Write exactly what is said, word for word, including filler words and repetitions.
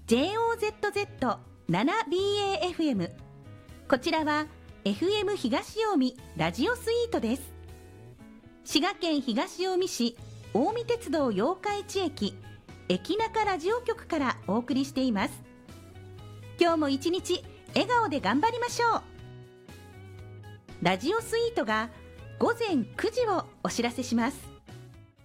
ジェイオーゼットゼットセブンビーエーエフエム、 こちらは エフエム 東近江ラジオスイートです。滋賀県東近江市近江鉄道八日市駅駅中ラジオ局からお送りしています。今日も一日笑顔で頑張りましょう。ラジオスイートがごぜんくじをお知らせします。